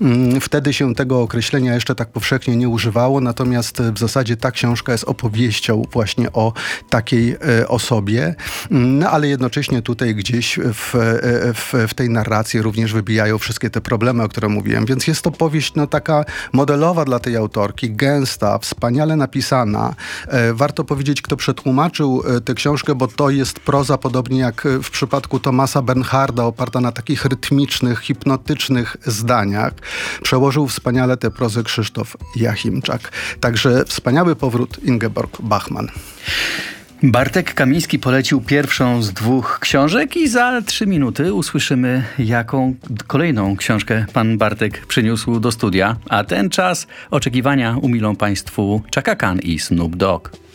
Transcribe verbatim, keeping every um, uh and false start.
Wtedy się tego określenia jeszcze tak powszechnie nie używało, natomiast w zasadzie ta książka jest opowieścią właśnie o takiej osobie, no ale jednocześnie tutaj gdzieś w, w, w tej narracji również wybijają wszystkie te problemy, o których mówiłem, więc jest to powieść no, taka modelowa dla tej autorki, gęsta, wspaniale napisana. Warto powiedzieć, kto przetłumaczył tę książkę, bo to jest proza, podobnie jak w przypadku Thomasa Bernharda, oparta na takich rytmicznych, hipnotycznych zdaniach. Przełożył wspaniale tę prozę Krzysztof Jachimczak. Także wspaniały powrót Ingeborg Bachmann. Bartek Kamiński polecił pierwszą z dwóch książek i za trzy minuty usłyszymy, jaką kolejną książkę pan Bartek przyniósł do studia. A ten czas oczekiwania umilą państwu Chaka Khan i Snoop Dogg.